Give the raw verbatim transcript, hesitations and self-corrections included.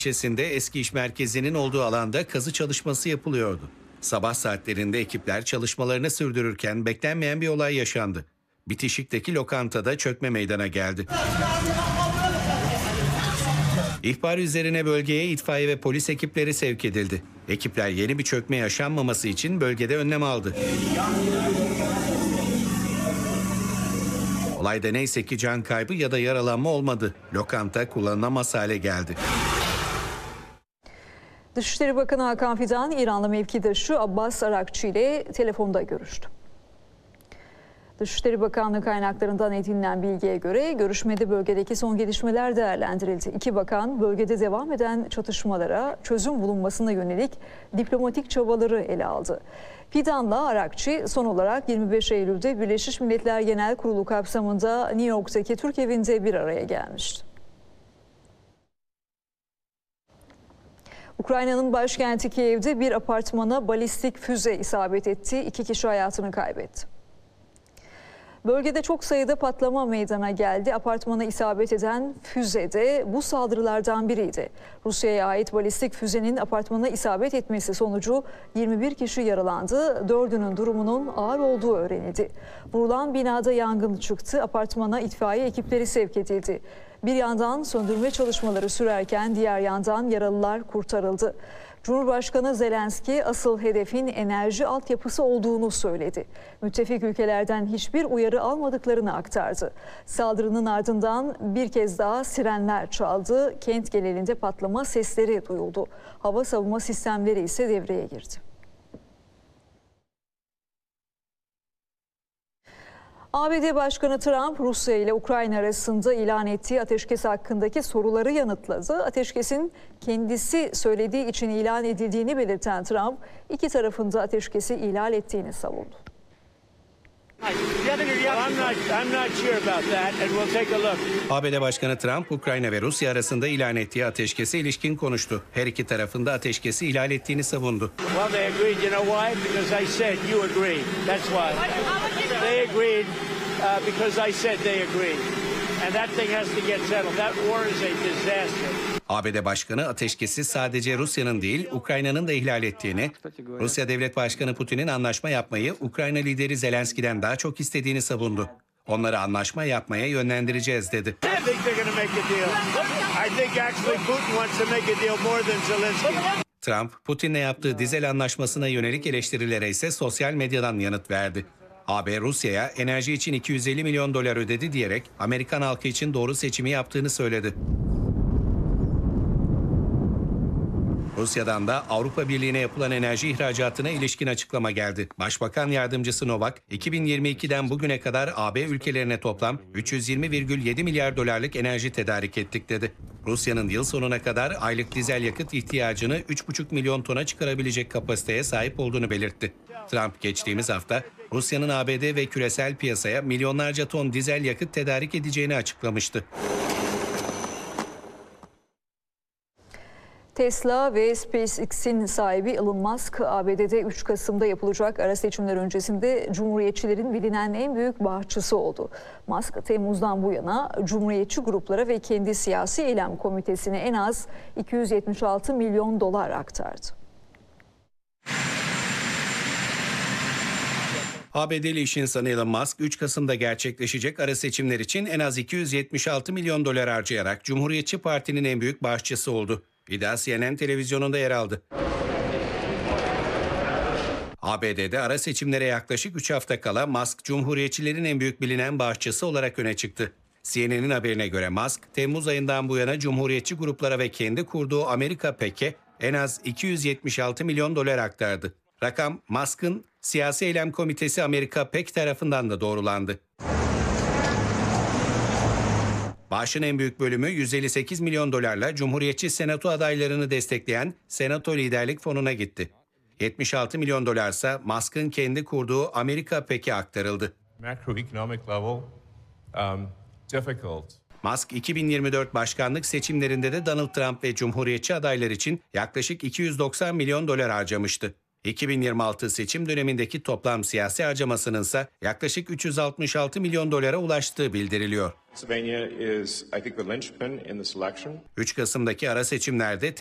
ilçesinde eski iş merkezinin olduğu alanda kazı çalışması yapılıyordu. Sabah saatlerinde ekipler çalışmalarını sürdürürken beklenmeyen bir olay yaşandı. Bitişik'teki lokantada çökme meydana geldi. İhbar üzerine bölgeye itfaiye ve polis ekipleri sevk edildi. Ekipler yeni bir çökme yaşanmaması için bölgede önlem aldı. Olayda neyse ki can kaybı ya da yaralanma olmadı. Lokanta kullanılamaz hale geldi. Dışişleri Bakanı Hakan Fidan, İranlı mevkidaşı Abbas Arakçı ile telefonda görüştü. Dışişleri Bakanlığı kaynaklarından edinilen bilgiye göre görüşmede bölgedeki son gelişmeler değerlendirildi. İki bakan bölgede devam eden çatışmalara çözüm bulunmasına yönelik diplomatik çabaları ele aldı. Fidan'la Arakçı son olarak yirmi beş Eylül'de Birleşmiş Milletler Genel Kurulu kapsamında New York'taki Türk evinde bir araya gelmişti. Ukrayna'nın başkenti Kiev'de bir apartmana balistik füze isabet etti. İki kişi hayatını kaybetti. Bölgede çok sayıda patlama meydana geldi. Apartmana isabet eden füze de bu saldırılardan biriydi. Rusya'ya ait balistik füzenin apartmana isabet etmesi sonucu yirmi bir kişi yaralandı. Dördünün durumunun ağır olduğu öğrenildi. Vurulan binada yangın çıktı. Apartmana itfaiye ekipleri sevk edildi. Bir yandan söndürme çalışmaları sürerken diğer yandan yaralılar kurtarıldı. Cumhurbaşkanı Zelenski asıl hedefin enerji altyapısı olduğunu söyledi. Müttefik ülkelerden hiçbir uyarı almadıklarını aktardı. Saldırının ardından bir kez daha sirenler çaldı. Kent genelinde patlama sesleri duyuldu. Hava savunma sistemleri ise devreye girdi. A B D Başkanı Trump, Rusya ile Ukrayna arasında ilan ettiği ateşkes hakkındaki soruları yanıtladı. Ateşkesin kendisi söylediği için ilan edildiğini belirten Trump, iki tarafın da ateşkesi ihlal ettiğini savundu. A B D Başkanı Trump, Ukrayna ve Rusya arasında ilan ettiği ateşkese ilişkin konuştu. Her iki tarafın da ateşkesi ihlal ettiğini savundu. A B D Başkanı ateşkesi sadece Rusya'nın değil, Ukrayna'nın da ihlal ettiğini, Rusya Devlet Başkanı Putin'in anlaşma yapmayı Ukrayna lideri Zelenski'den daha çok istediğini savundu. Onları anlaşma yapmaya yönlendireceğiz dedi. Trump, Putin'le yaptığı dizel anlaşmasına yönelik eleştirilere ise sosyal medyadan yanıt verdi. A B, Rusya'ya enerji için iki yüz elli milyon dolar ödedi diyerek Amerikan halkı için doğru seçimi yaptığını söyledi. Rusya'dan da Avrupa Birliği'ne yapılan enerji ihracatına ilişkin açıklama geldi. Başbakan Yardımcısı Novak, iki bin yirmi ikiden bugüne kadar A B ülkelerine toplam üç yüz yirmi virgül yedi milyar dolarlık enerji tedarik ettik dedi. Rusya'nın yıl sonuna kadar aylık dizel yakıt ihtiyacını üç buçuk milyon tona çıkarabilecek kapasiteye sahip olduğunu belirtti. Trump geçtiğimiz hafta Rusya'nın A B D ve küresel piyasaya milyonlarca ton dizel yakıt tedarik edeceğini açıklamıştı. Tesla ve SpaceX'in sahibi Elon Musk, A B D'de üç Kasım'da yapılacak ara seçimler öncesinde Cumhuriyetçilerin bilinen en büyük bağışçısı oldu. Musk, Temmuz'dan bu yana Cumhuriyetçi gruplara ve kendi siyasi eylem komitesine en az iki yüz yetmiş altı milyon dolar aktardı. A B D'li iş insanı Elon Musk, üç Kasım'da gerçekleşecek ara seçimler için en az iki yüz yetmiş altı milyon dolar harcayarak Cumhuriyetçi Parti'nin en büyük bağışçısı oldu. İddia C N N televizyonunda yer aldı. A B D'de ara seçimlere yaklaşık üç hafta kala Musk, Cumhuriyetçilerin en büyük bilinen bağışçısı olarak öne çıktı. C N N'in haberine göre Musk, Temmuz ayından bu yana Cumhuriyetçi gruplara ve kendi kurduğu Amerika PAC'e en az iki yüz yetmiş altı milyon dolar aktardı. Rakam, Musk'ın Siyasi Eylem Komitesi Amerika PAC tarafından da doğrulandı. Bağışın en büyük bölümü yüz elli sekiz milyon dolarla Cumhuriyetçi Senato adaylarını destekleyen Senato Liderlik Fonu'na gitti. yetmiş altı milyon dolarsa Musk'ın kendi kurduğu Amerika PAC'e aktarıldı. Musk, iki bin yirmi dört başkanlık seçimlerinde de Donald Trump ve Cumhuriyetçi adaylar için yaklaşık iki yüz doksan milyon dolar harcamıştı. iki bin yirmi altı seçim dönemindeki toplam siyasi harcamasının ise yaklaşık üç yüz altmış altı milyon dolara ulaştığı bildiriliyor. Pennsylvania is, I think, the linchpin in this election. üç Kasım'daki ara seçimlerde